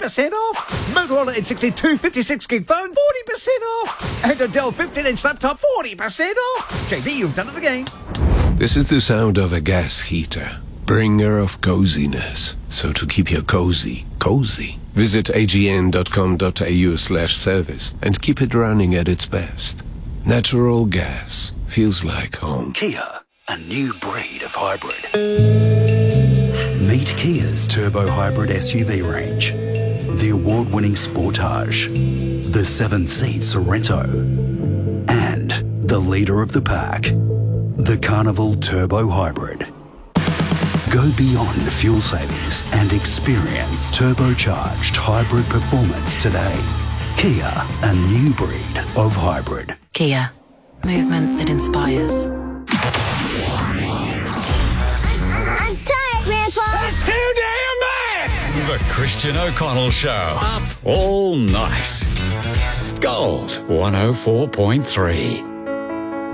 20% off. Motorola N62 56GB phone, 40% off. And a Dell 15-inch laptop, 40% off. JD, you've done it again. This is the sound of a gas heater, bringer of coziness. So to keep your cozy, visit agn.com.au/service and keep it running at its best. Natural gas feels like home. Kia, a new breed of hybrid. Meet Kia's turbo hybrid SUV range. The award-winning Sportage, the 7-seat Sorento, and the leader of the pack, the Carnival Turbo Hybrid. Go beyond fuel savings and experience turbocharged hybrid performance today. Kia, a new breed of hybrid. Kia, movement that inspires. I'm tired, Grandpa. That's too damn bad. The Christian O'Connell Show. Up all night. Gold 104.3.